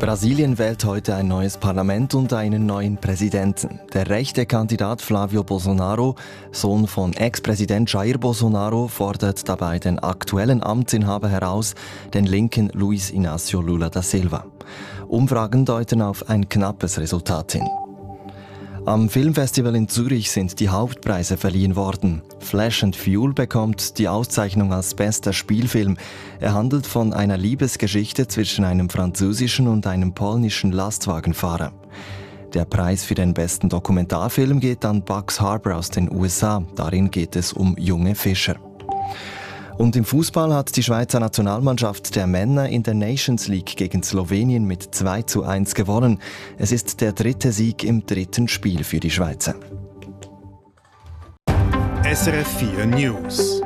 Brasilien wählt heute ein neues Parlament und einen neuen Präsidenten. Der rechte Kandidat Flávio Bolsonaro, Sohn von Ex-Präsident Jair Bolsonaro, fordert dabei den aktuellen Amtsinhaber heraus, den linken Luiz Inácio Lula da Silva. Umfragen deuten auf ein knappes Resultat hin. Am Filmfestival in Zürich sind die Hauptpreise verliehen worden. Flash and Fuel bekommt die Auszeichnung als bester Spielfilm. Er handelt von einer Liebesgeschichte zwischen einem französischen und einem polnischen Lastwagenfahrer. Der Preis für den besten Dokumentarfilm geht an Bugs Harbor aus den USA. Darin geht es um junge Fischer. Und im Fußball hat die Schweizer Nationalmannschaft der Männer in der Nations League gegen Slowenien mit 2:1 gewonnen. Es ist der dritte Sieg im dritten Spiel für die Schweizer. SRF 4 News.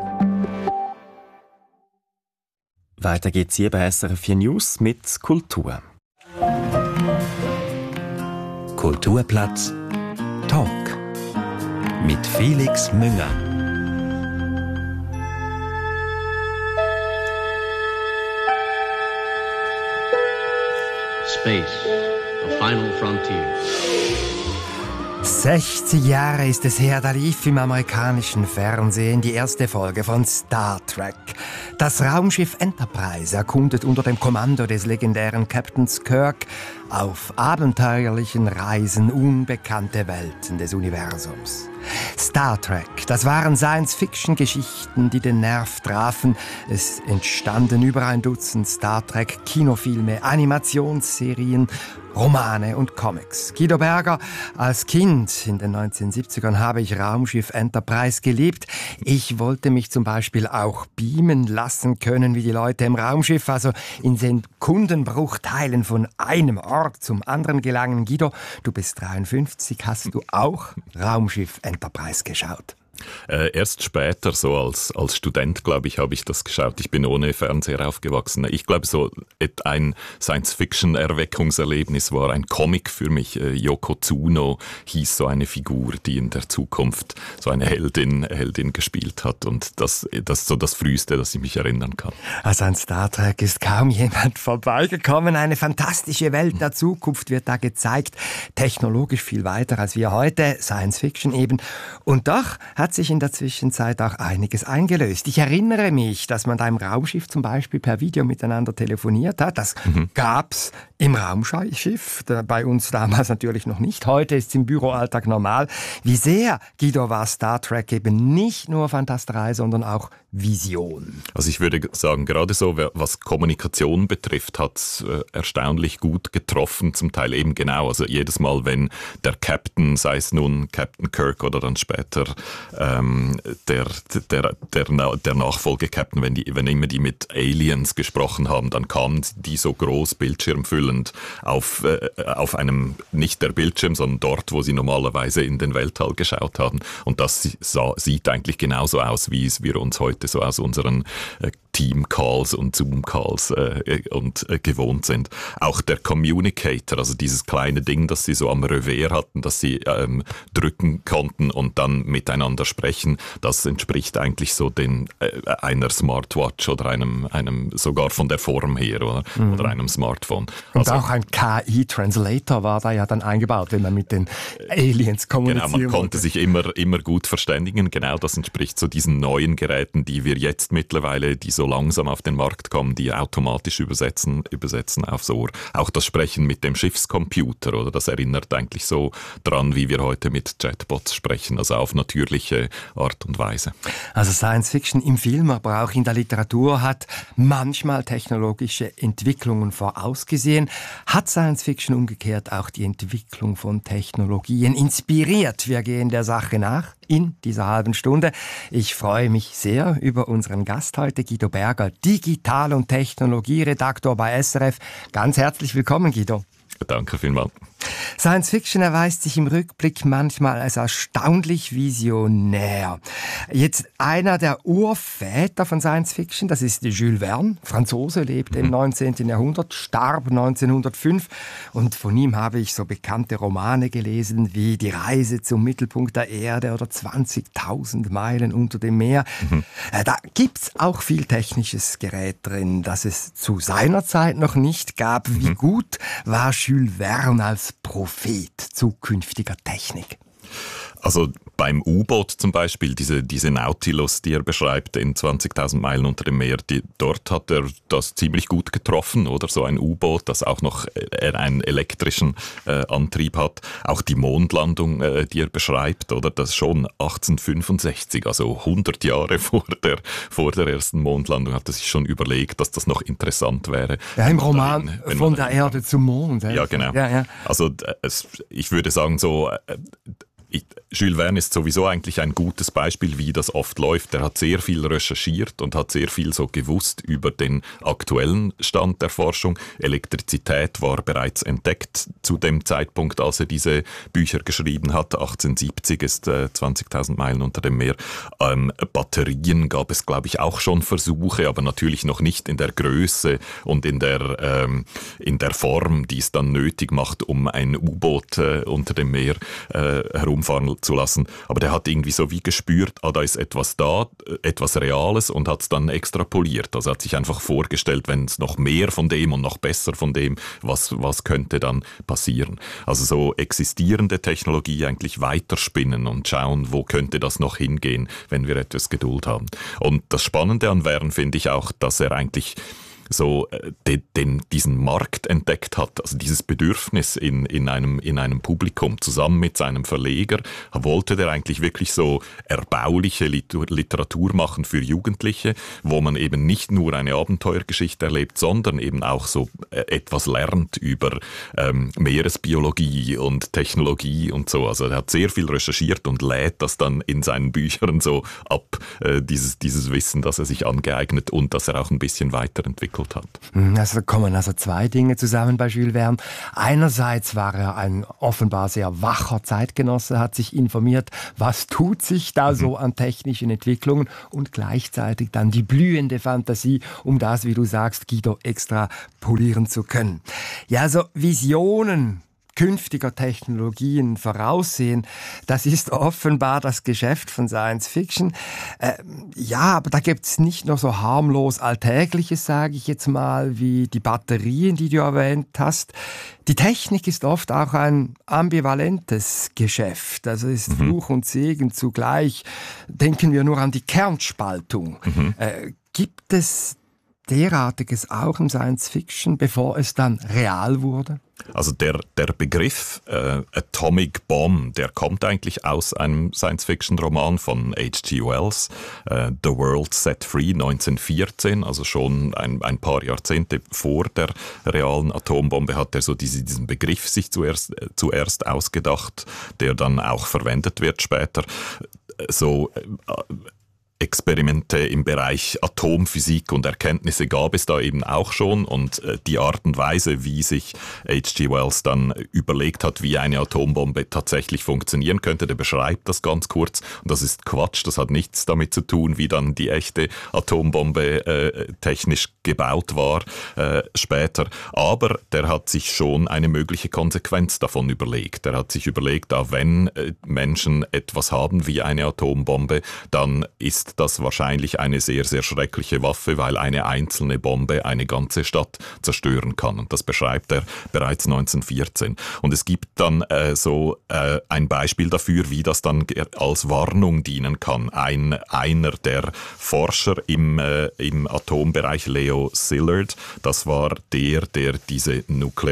Weiter geht's hier bei SRF 4 News mit Kultur. Kulturplatz Talk mit Felix Münger. Space, the final frontier. 60 Jahre ist es her, da lief im amerikanischen Fernsehen die erste Folge von Star Trek. Das Raumschiff Enterprise erkundet unter dem Kommando des legendären Captains Kirk auf abenteuerlichen Reisen unbekannte Welten des Universums. Star Trek, das waren Science-Fiction-Geschichten, die den Nerv trafen. Es entstanden über ein Dutzend Star Trek-Kinofilme, Animationsserien, Romane und Comics. Guido Berger, als Kind in den 1970ern habe ich Raumschiff Enterprise geliebt. Ich wollte mich zum Beispiel auch beamen lassen können wie die Leute im Raumschiff, also in Sekundenbruchteilen von einem Ort zum anderen gelangen. Guido, du bist 53, hast du auch Raumschiff Enterprise geschaut? Erst später, so als Student, glaube ich, habe ich das geschaut. Ich bin ohne Fernseher aufgewachsen. Ich glaube, so ein Science-Fiction-Erweckungserlebnis war ein Comic für mich. Yoko Tsuno hieß so eine Figur, die in der Zukunft so eine Heldin gespielt hat. Und das ist so das Früheste, das ich mich erinnern kann. Also an Star Trek ist kaum jemand vorbeigekommen. Eine fantastische Welt der Zukunft wird da gezeigt. Technologisch viel weiter als wir heute. Science-Fiction eben. Und doch hat sich in der Zwischenzeit auch einiges eingelöst. Ich erinnere mich, dass man da im Raumschiff zum Beispiel per Video miteinander telefoniert hat. Das gab's im Raumschiff, bei uns damals natürlich noch nicht. Heute ist es im Büroalltag normal. Wie sehr, Guido, war Star Trek eben nicht nur Fantasterei, sondern auch Vision? Also ich würde sagen, gerade so, was Kommunikation betrifft, hat es erstaunlich gut getroffen, zum Teil eben genau. Also jedes Mal, wenn der Captain, sei es nun Captain Kirk oder dann später der Nachfolge-Captain, wenn immer die mit Aliens gesprochen haben, dann kamen die so groß bildschirmfüllend auf einem, nicht der Bildschirm, sondern dort, wo sie normalerweise in den Weltall geschaut haben. Und das sieht eigentlich genauso aus, wie es wir uns heute so aus unseren Team-Calls und Zoom-Calls gewohnt sind. Auch der Communicator, also dieses kleine Ding, das sie so am Revers hatten, das sie drücken konnten und dann miteinander sprechen, das entspricht eigentlich so einer Smartwatch oder einem sogar von der Form her oder einem Smartphone. Und also, auch ein KI-Translator war da ja dann eingebaut, wenn man mit den Aliens kommunizieren Genau, man konnte sich immer gut verständigen. Genau, das entspricht so diesen neuen Geräten, die wir jetzt mittlerweile, die so langsam auf den Markt kommen, die automatisch übersetzen aufs Ohr. Auch das Sprechen mit dem Schiffscomputer, oder das erinnert eigentlich so dran, wie wir heute mit Chatbots sprechen, also auf natürliche Art und Weise. Also Science Fiction im Film, aber auch in der Literatur hat manchmal technologische Entwicklungen vorausgesehen. Hat Science Fiction umgekehrt auch die Entwicklung von Technologien inspiriert? Wir gehen der Sache nach in dieser halben Stunde. Ich freue mich sehr über unseren Gast heute, Guido Berger, Digital- und Technologieredaktor bei SRF. Ganz herzlich willkommen, Guido. Danke vielmals. Science Fiction erweist sich im Rückblick manchmal als erstaunlich visionär. Jetzt einer der Urväter von Science Fiction, das ist Jules Verne, Franzose, lebte im 19. Jahrhundert, starb 1905 und von ihm habe ich so bekannte Romane gelesen wie Die Reise zum Mittelpunkt der Erde oder 20.000 Meilen unter dem Meer. Da gibt's auch viel technisches Gerät drin, das es zu seiner Zeit noch nicht gab. Wie gut war Jules Verne als Prophet zukünftiger Technik? Also beim U-Boot zum Beispiel, diese Nautilus, die er beschreibt, in 20.000 Meilen unter dem Meer, dort hat er das ziemlich gut getroffen, oder? So ein U-Boot, das auch noch einen elektrischen Antrieb hat. Auch die Mondlandung, die er beschreibt, oder? Das schon 1865, also 100 Jahre vor der ersten Mondlandung, hat er sich schon überlegt, dass das noch interessant wäre. Ja, im Roman Von der Erde zum Mond. Ja, genau. Ja. Also ich würde sagen so... Jules Verne ist sowieso eigentlich ein gutes Beispiel, wie das oft läuft. Er hat sehr viel recherchiert und hat sehr viel so gewusst über den aktuellen Stand der Forschung. Elektrizität war bereits entdeckt zu dem Zeitpunkt, als er diese Bücher geschrieben hat. 1870 ist 20.000 Meilen unter dem Meer. Batterien gab es, glaube ich, auch schon Versuche, aber natürlich noch nicht in der Größe und in der Form, die es dann nötig macht, um ein U-Boot unter dem Meer herumfahren zu lassen. Aber der hat irgendwie so wie gespürt, da ist etwas da, etwas Reales und hat es dann extrapoliert. Also hat sich einfach vorgestellt, wenn es noch mehr von dem und noch besser von dem, was könnte dann passieren. Also so existierende Technologie eigentlich weiterspinnen und schauen, wo könnte das noch hingehen, wenn wir etwas Geduld haben. Und das Spannende an Verne finde ich auch, dass er eigentlich so diesen Markt entdeckt hat, also dieses Bedürfnis in einem Publikum. Zusammen mit seinem Verleger wollte der eigentlich wirklich so erbauliche Literatur machen für Jugendliche, wo man eben nicht nur eine Abenteuergeschichte erlebt, sondern eben auch so etwas lernt über Meeresbiologie und Technologie und so. Also er hat sehr viel recherchiert und lädt das dann in seinen Büchern so ab, dieses Wissen, das er sich angeeignet und das er auch ein bisschen weiterentwickelt hat. Also da kommen also zwei Dinge zusammen bei Jules Verne. Einerseits war er ein offenbar sehr wacher Zeitgenosse, hat sich informiert, was tut sich da so an technischen Entwicklungen und gleichzeitig dann die blühende Fantasie, um das, wie du sagst, Guido, extrapolieren zu können. Ja, also Visionen künftiger Technologien voraussehen, das ist offenbar das Geschäft von Science Fiction. Ja, aber da gibt es nicht nur so harmlos Alltägliches, sage ich jetzt mal, wie die Batterien, die du erwähnt hast. Die Technik ist oft auch ein ambivalentes Geschäft. Also ist Fluch und Segen zugleich. Denken wir nur an die Kernspaltung. Gibt es derartiges auch im Science Fiction, bevor es dann real wurde? Also der Begriff Atomic Bomb, der kommt eigentlich aus einem Science-Fiction-Roman von H.G. Wells, The World Set Free, 1914, also schon ein paar Jahrzehnte vor der realen Atombombe hat er so diesen Begriff sich zuerst ausgedacht, der dann auch verwendet wird später. So Experimente im Bereich Atomphysik und Erkenntnisse gab es da eben auch schon und die Art und Weise, wie sich H.G. Wells dann überlegt hat, wie eine Atombombe tatsächlich funktionieren könnte, der beschreibt das ganz kurz und das ist Quatsch, das hat nichts damit zu tun, wie dann die echte Atombombe technisch gebaut war später, aber der hat sich schon eine mögliche Konsequenz davon überlegt. Er hat sich überlegt, wenn Menschen etwas haben wie eine Atombombe, dann ist das wahrscheinlich eine sehr, sehr schreckliche Waffe, weil eine einzelne Bombe eine ganze Stadt zerstören kann. Und das beschreibt er bereits 1914. Und es gibt dann ein Beispiel dafür, wie das dann als Warnung dienen kann. Einer der Forscher im Atombereich, Leo Szilard, das war der diese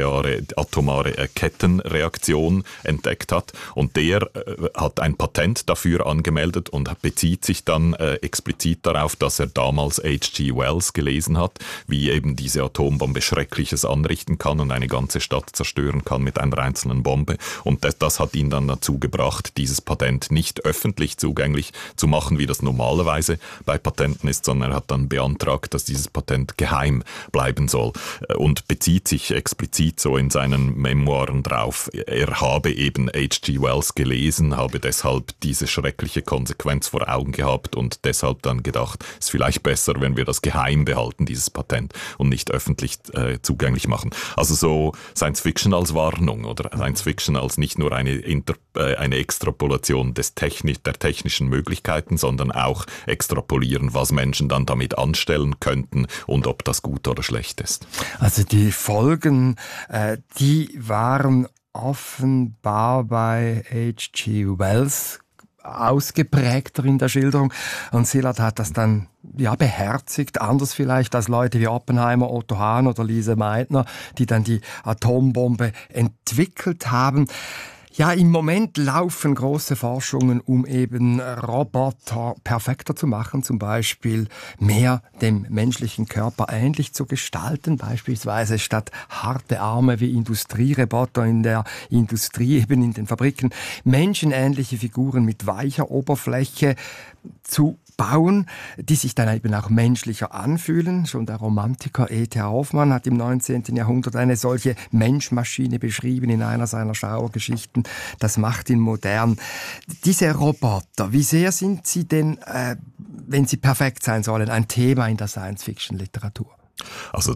atomare Kettenreaktion entdeckt hat. Und der hat ein Patent dafür angemeldet und bezieht sich dann explizit darauf, dass er damals H.G. Wells gelesen hat, wie eben diese Atombombe Schreckliches anrichten kann und eine ganze Stadt zerstören kann mit einer einzelnen Bombe. Und das hat ihn dann dazu gebracht, dieses Patent nicht öffentlich zugänglich zu machen, wie das normalerweise bei Patenten ist, sondern er hat dann beantragt, dass dieses Patent geheim bleiben soll und bezieht sich explizit so in seinen Memoiren drauf. Er habe eben H.G. Wells gelesen, habe deshalb diese schreckliche Konsequenz vor Augen gehabt und deshalb dann gedacht, es ist vielleicht besser, wenn wir das geheim behalten, dieses Patent, und nicht öffentlich zugänglich machen. Also so Science Fiction als Warnung oder Science Fiction als nicht nur eine Extrapolation der technischen Möglichkeiten, sondern auch extrapolieren, was Menschen dann damit anstellen könnten und ob das gut oder schlecht ist. Also die Folgen, die waren offenbar bei H.G. Wells ausgeprägter in der Schilderung. Und Szilard hat das dann beherzigt, anders vielleicht als Leute wie Oppenheimer, Otto Hahn oder Lise Meitner, die dann die Atombombe entwickelt haben. Ja, im Moment laufen große Forschungen, um eben Roboter perfekter zu machen, zum Beispiel mehr dem menschlichen Körper ähnlich zu gestalten, beispielsweise statt harte Arme wie Industrieroboter in der Industrie, eben in den Fabriken, menschenähnliche Figuren mit weicher Oberfläche zu bauen, die sich dann eben auch menschlicher anfühlen. Schon der Romantiker E.T. Hoffmann hat im 19. Jahrhundert eine solche Mensch-Maschine beschrieben in einer seiner Schauergeschichten. Das macht ihn modern. Diese Roboter, wie sehr sind sie denn, wenn sie perfekt sein sollen, ein Thema in der Science-Fiction-Literatur? Also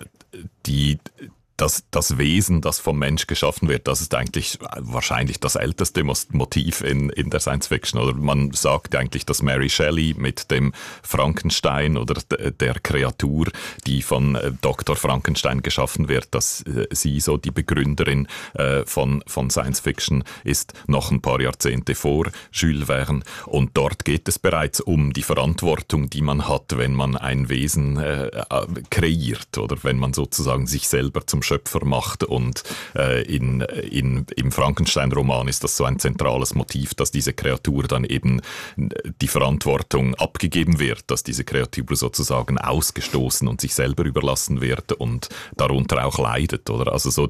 das Wesen, das vom Mensch geschaffen wird, das ist eigentlich wahrscheinlich das älteste Motiv in der Science Fiction. Oder man sagt eigentlich, dass Mary Shelley mit dem Frankenstein oder der Kreatur, die von Dr. Frankenstein geschaffen wird, dass sie so die Begründerin von Science Fiction ist, noch ein paar Jahrzehnte vor Jules Verne. Und dort geht es bereits um die Verantwortung, die man hat, wenn man ein Wesen kreiert oder wenn man sozusagen sich selber zum Schöpfer macht. Und im Frankenstein-Roman ist das so ein zentrales Motiv, dass diese Kreatur dann eben die Verantwortung abgegeben wird, dass diese Kreatur sozusagen ausgestoßen und sich selber überlassen wird und darunter auch leidet, oder? Also so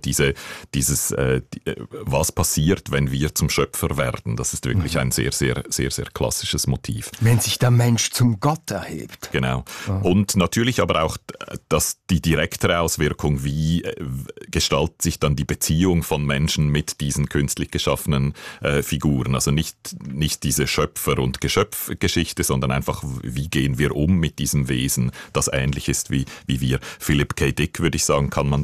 was passiert, wenn wir zum Schöpfer werden? Das ist wirklich ein sehr, sehr, sehr, sehr klassisches Motiv. Wenn sich der Mensch zum Gott erhebt. Genau. Und natürlich aber auch die direktere Auswirkung, wie gestaltet sich dann die Beziehung von Menschen mit diesen künstlich geschaffenen Figuren. Also nicht diese Schöpfer- und Geschöpfgeschichte, sondern einfach, wie gehen wir um mit diesem Wesen, das ähnlich ist wie wir. Philip K. Dick, würde ich sagen, kann man